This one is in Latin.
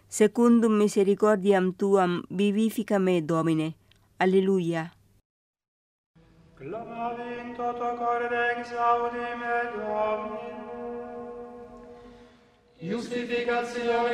secundum misericordiam tuam vivifica me, Domine. Alleluia. Clamavi in toto corde exaudi me, Domine. Justificatione